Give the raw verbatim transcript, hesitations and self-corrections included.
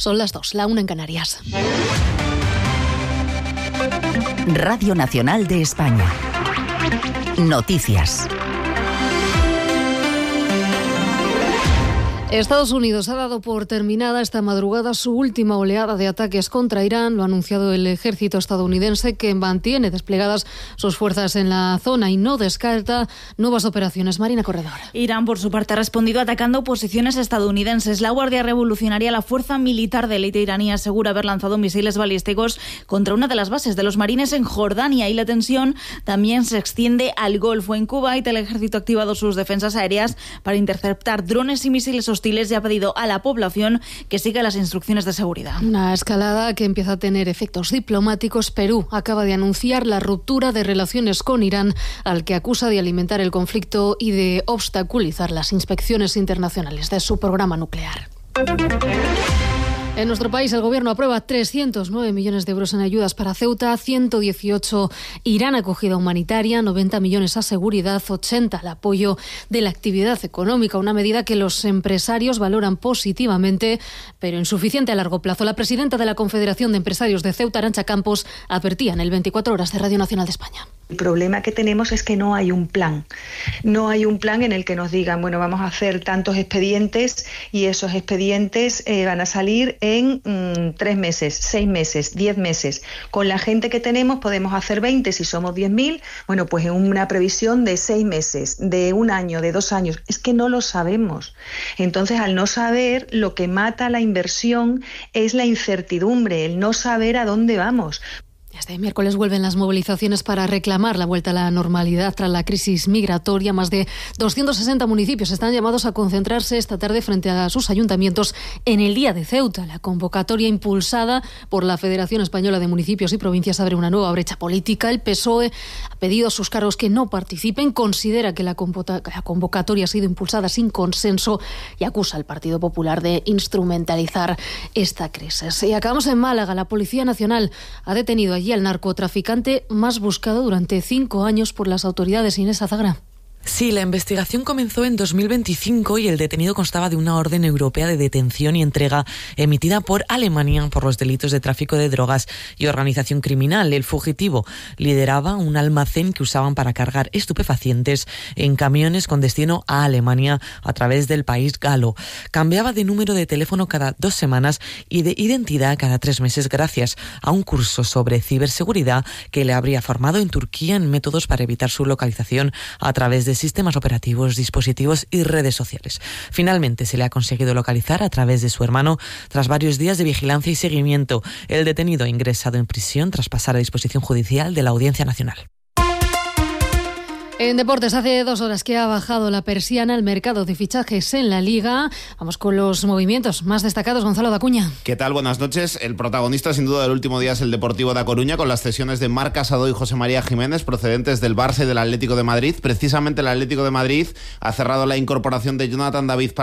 Son las dos, la una en Canarias. Radio Nacional de España. Noticias. Estados Unidos ha dado por terminada esta madrugada su última oleada de ataques contra Irán. Lo ha anunciado el ejército estadounidense, que mantiene desplegadas sus fuerzas en la zona y no descarta nuevas operaciones. Marina Corredor. Irán, por su parte, ha respondido atacando posiciones estadounidenses. La Guardia Revolucionaria, la fuerza militar de élite iraní, asegura haber lanzado misiles balísticos contra una de las bases de los marines en Jordania, y la tensión también se extiende al Golfo. En Kuwait, el ejército ha activado sus defensas aéreas para interceptar drones y misiles hostiles y ha pedido a la población que siga las instrucciones de seguridad. Una escalada que empieza a tener efectos diplomáticos. Perú acaba de anunciar la ruptura de relaciones con Irán, al que acusa de alimentar el conflicto y de obstaculizar las inspecciones internacionales de su programa nuclear. En nuestro país, el Gobierno aprueba trescientos nueve millones de euros en ayudas para Ceuta, ciento dieciocho irán a acogida humanitaria, noventa millones a seguridad, ochenta al apoyo de la actividad económica, una medida que los empresarios valoran positivamente, pero insuficiente a largo plazo. La presidenta de la Confederación de Empresarios de Ceuta, Arantxa Campos, advertía en el veinticuatro horas de Radio Nacional de España. El problema que tenemos es que no hay un plan. No hay un plan en el que nos digan, bueno, vamos a hacer tantos expedientes y esos expedientes eh, van a salir en mmm, tres meses, seis meses, diez meses. Con la gente que tenemos podemos hacer veinte, si somos diez mil, bueno, pues en una previsión de seis meses, de un año, de dos años. Es que no lo sabemos. Entonces, al no saber, lo que mata la inversión es la incertidumbre, el no saber a dónde vamos. Este miércoles vuelven las movilizaciones para reclamar la vuelta a la normalidad tras la crisis migratoria. Más de doscientos sesenta municipios están llamados a concentrarse esta tarde frente a sus ayuntamientos en el Día de Ceuta. La convocatoria impulsada por la Federación Española de Municipios y Provincias abre una nueva brecha política. El P S O E ha pedido a sus cargos que no participen, considera que la convocatoria ha sido impulsada sin consenso y acusa al Partido Popular de instrumentalizar esta crisis. Y acabamos en Málaga. La Policía Nacional ha detenido allí al narcotraficante más buscado durante cinco años por las autoridades. Inés Azagra. Sí, la investigación comenzó en dos mil veinticinco y el detenido constaba de una orden europea de detención y entrega emitida por Alemania por los delitos de tráfico de drogas y organización criminal. El fugitivo lideraba un almacén que usaban para cargar estupefacientes en camiones con destino a Alemania a través del país galo. Cambiaba de número de teléfono cada dos semanas y de identidad cada tres meses gracias a un curso sobre ciberseguridad que le habría formado en Turquía en métodos para evitar su localización a través de sistemas operativos, dispositivos y redes sociales. Finalmente se le ha conseguido localizar a través de su hermano tras varios días de vigilancia y seguimiento. El detenido ha ingresado en prisión tras pasar a disposición judicial de la Audiencia Nacional. En deportes, hace dos horas que ha bajado la persiana el mercado de fichajes en la Liga. Vamos con los movimientos más destacados. Gonzalo Dacuña. ¿Qué tal? Buenas noches. El protagonista sin duda del último día es el Deportivo da Coruña, con las cesiones de Marc Casado y José María Jiménez procedentes del Barça y del Atlético de Madrid. Precisamente el Atlético de Madrid ha cerrado la incorporación de Jonathan David para